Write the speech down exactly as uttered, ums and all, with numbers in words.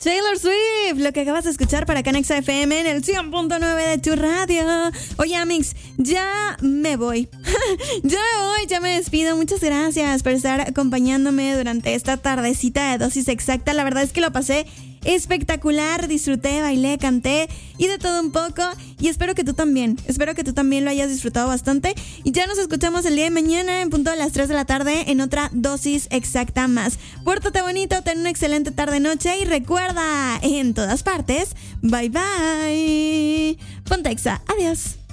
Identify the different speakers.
Speaker 1: Taylor Swift, lo que acabas de escuchar para acá en Exa F M en el cien punto nueve de tu radio. Oye, Amix, ya me voy. Ya me voy, ya me despido. Muchas gracias por estar acompañándome durante esta tardecita de dosis exacta. La verdad es que lo pasé espectacular, disfruté, bailé, canté y de todo un poco, y espero que tú también, espero que tú también lo hayas disfrutado bastante, y ya nos escuchamos el día de mañana en punto de las tres de la tarde en otra dosis exacta más. Pórtate bonito, ten una excelente tarde noche y recuerda, en todas partes, bye bye. Ponte Exa, adiós.